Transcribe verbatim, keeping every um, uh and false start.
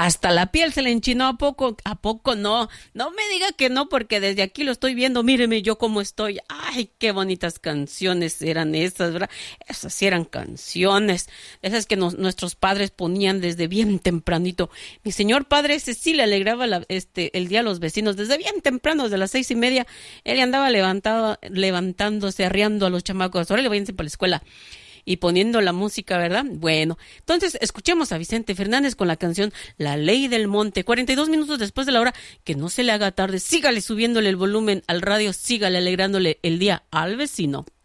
hasta la piel se le enchinó. ¿A poco? ¿A poco no? No me diga que no, porque desde aquí lo estoy viendo. Míreme yo cómo estoy. Ay, qué bonitas canciones eran esas, ¿verdad? Esas sí eran canciones. Esas que nos, nuestros padres ponían desde bien tempranito. Mi señor padre ese sí le alegraba la, este, el día a los vecinos. Desde bien temprano, desde las seis y media, él andaba levantado, levantándose, arreando a los chamacos. Ahora le váyanse para la escuela. Y poniendo la música, ¿verdad? Bueno, entonces escuchemos a Vicente Fernández con la canción La Ley del Monte. cuarenta y dos minutos después de la hora, que no se le haga tarde. Sígale subiéndole el volumen al radio, sígale alegrándole el día al vecino.